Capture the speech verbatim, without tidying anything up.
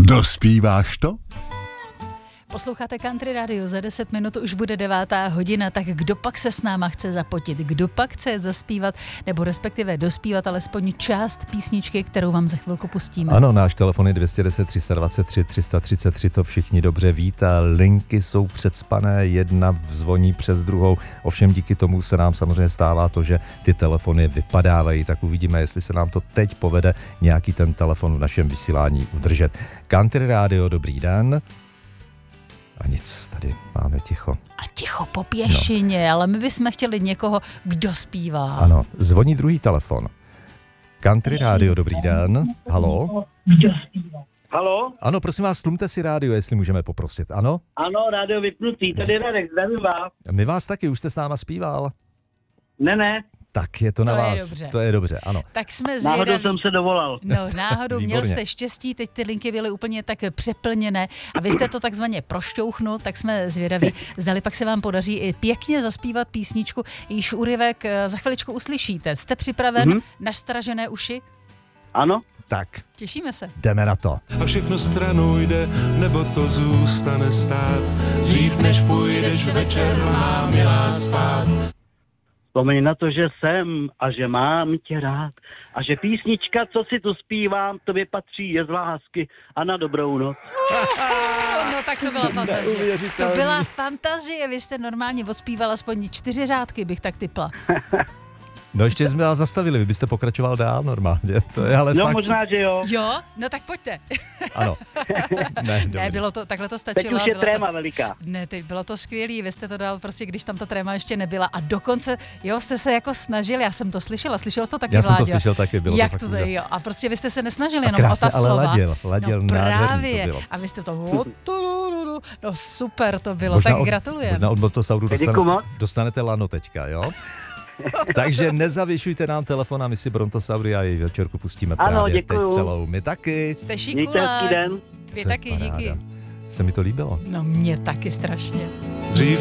Dospíváš to? Posloucháte Country Radio, za deset minut už bude devátá hodina, tak kdo pak se s náma chce zapotit, kdo pak chce zaspívat, nebo respektive dospívat alespoň část písničky, kterou vám za chvilku pustíme. Ano, náš telefon je dva jedna nula, tři dva tři, tři tři tři, to všichni dobře víte, linky jsou předspané, jedna zvoní přes druhou, ovšem díky tomu se nám samozřejmě stává to, že ty telefony vypadávají, tak uvidíme, jestli se nám to teď povede nějaký ten telefon v našem vysílání udržet. Country Radio, dobrý den. A nic, tady máme ticho. A ticho po pěšině, no. Ale my bychom chtěli někoho, kdo zpívá. Ano, zvoní druhý telefon. Country Radio, dobrý den. Haló? Kdo zpívá? Haló? Ano, prosím vás, stlumte si rádio, jestli můžeme poprosit, ano? Ano, rádio vypnutý, tady Radek, zdravím vás. My vás taky, už jste s náma zpíval. Ne, ne. Tak je to na To je vás, dobře. to je dobře, ano. Tak jsme Náhodou zvědaví. jsem se dovolal. No, náhodou měl Výborně. jste štěstí, teď ty linky byly úplně tak přeplněné a vy jste to takzvaně prošťouchnul, tak jsme zvědaví, zdali pak se vám podaří i pěkně zaspívat písničku, již úryvek za chviličku uslyšíte. Jste připraven? Mm-hmm. Nastražené uši? Ano? Tak, Těšíme se. jdeme na to. A všechno stranou jde, nebo to zůstane stát. Dřív než půjdeš večer, má milá spát. Vzpomeň na to, že jsem a že mám tě rád. A že písnička, co si tu zpívám, tobě patří, je z lásky a na dobrou noc. No tak to byla fantazie. To Neuvěřitelný. byla fantazie, vy jste normálně odspíval aspoň čtyři řádky, bych tak typla. No ještě jsme vás zastavili, vy byste pokračoval dál normálně, to je ale No fakt... možná, že jo. Jo? No tak pojďte. Ano. Ne, dobrý. Ne, bylo to, takhle to Teď stačilo. už je bylo tréma to, veliká. ne, teď bylo to skvělý, vy jste to dal prostě, když tam ta tréma ještě nebyla a dokonce, jo, jste se jako snažili, já jsem to slyšela, slyšel jsi to taky, Já jsem to Vláďo? slyšel taky, bylo to Jak fakt to úžasné. tady, jo, a prostě vy jste se nesnažili A jenom o krásně, ta ale slova. ladil, ladil, no, nádherný právě. to bylo. A vy jste to, no super to bylo, Možná tak od- gratulujeme. Možná od Motosauru Děkuju dostanete, moc. dostanete lano teďka, jo? Takže nezavěšujte nám telefon a my si Brontosaury a její večerku pustíme Ano, právě děkuju. teď celou. My taky. Jste Mějte šikulák. hezký den. Vy To je taky, paráda. díky. Se mi to líbilo. No mě taky strašně. Dřív